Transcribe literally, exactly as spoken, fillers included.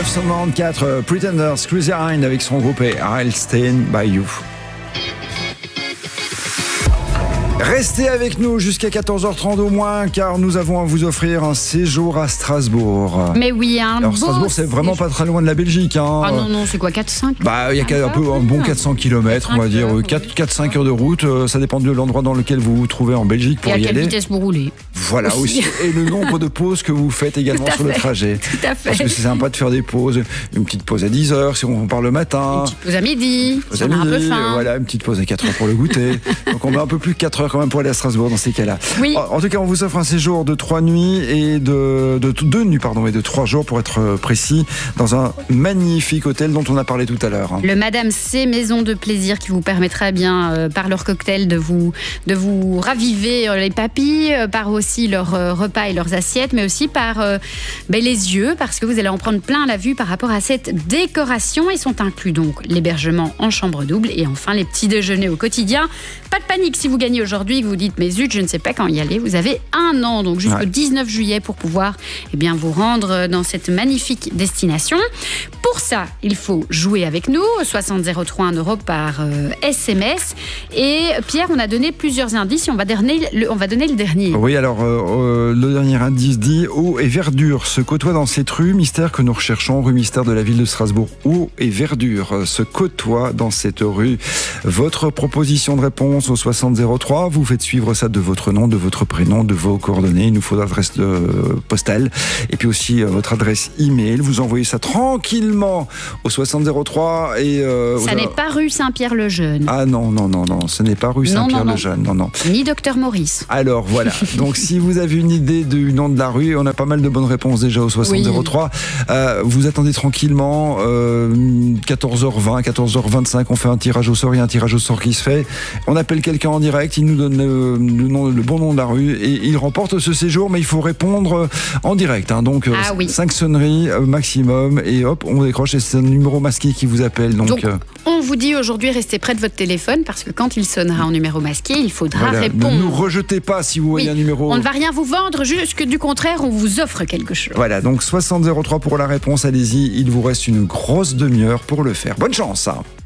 mille neuf cent quatre-vingt-quatre, Pretenders, Crazy Hind avec son groupe et I'll Stand By You. Restez avec nous jusqu'à quatorze heures trente au moins, car nous avons à vous offrir un séjour à Strasbourg. Mais oui, un Alors beau Strasbourg, c'est vraiment séjour. pas très loin de la Belgique. Hein. Ah non, non, c'est quoi, quatre cinq? Bah, il y a Ah, un peu un bon quatre cents kilomètres, on va dire, quatre cinq heures de route. Ça dépend de l'endroit dans lequel vous vous trouvez en Belgique pour Et à y quelle aller. vitesse vous roulez? Voilà aussi. aussi. Et le nombre de pauses que vous faites également sur le trajet. Tout à fait. Parce que c'est sympa de faire des pauses. Une petite pause à dix heures si on part le matin. Une petite pause à midi. Pause Si à on a un peu midi. faim. Voilà, une petite pause à quatre heures pour le goûter. Donc on met un peu plus de quatre heures quand même pour aller à Strasbourg dans ces cas-là. Oui. En, en tout cas, on vous offre un séjour de trois nuits et de, de deux nuits pardon et de trois jours pour être précis dans un magnifique hôtel dont on a parlé tout à l'heure. Le Madame C maison de plaisir qui vous permettra bien euh, par leur cocktail de vous de vous raviver euh, les papilles, euh, par aussi leurs euh, repas et leurs assiettes, mais aussi par euh, ben, les yeux, parce que vous allez en prendre plein la vue par rapport à cette décoration. Ils sont inclus donc l'hébergement en chambre double et enfin les petits déjeuners au quotidien. Pas de panique si vous gagnez aujourd'hui et que vous dites mais zut, je ne sais pas quand y aller. Vous avez un an, donc jusqu'au ouais. dix-neuf juillet pour pouvoir eh bien, vous rendre dans cette magnifique destination. Pour ça, il faut jouer avec nous, soixante zéro trois, un euro par euh, S M S. Et Pierre, on a donné plusieurs indices et on va donner le, on va donner le dernier. Oui, alors euh, le dernier indice dit « Eau et verdure se côtoient dans cette rue, mystère que nous recherchons, rue mystère de la ville de Strasbourg. Eau et verdure se côtoient dans cette rue. » Votre proposition de réponse au soixante zéro trois, vous faites suivre ça de votre nom, de votre prénom, de vos coordonnées. Il nous faut l'adresse de postale et puis aussi euh, votre adresse email. Vous envoyez ça tranquillement au soixante zéro trois et euh, ça n'est pas rue Saint-Pierre-le-Jeune. Ah non non non non, ce n'est pas rue Saint-Pierre-le-Jeune. Non, non non. Ni Docteur Maurice. Alors voilà. Donc si vous avez une idée du nom de la rue, on a pas mal de bonnes réponses déjà au soixante zéro trois. Oui. Euh, vous attendez tranquillement. Euh, quatorze heures vingt, quatorze heures vingt-cinq, on fait un tirage au sort. Il y a un tirage au sort qui se fait. On appelle quelqu'un en direct. Il nous donne le, le, nom, le bon nom de la rue et il remporte ce séjour. Mais il faut répondre en direct. Hein. Donc ah, oui. cinq sonneries maximum et hop, on décroche. Et c'est un numéro masqué qui vous appelle. Donc, donc euh, on vous dit aujourd'hui restez près de votre téléphone parce que quand il sonnera en numéro masqué, il faudra voilà. répondre. Ne nous rejetez pas si vous voyez oui. un numéro. On ne va rien vous vendre, jusque du contraire, on vous offre quelque chose. Voilà, donc soixante zéro trois pour la réponse. Allez-y, il vous reste une grosse demi-heure pour le faire. Bonne chance.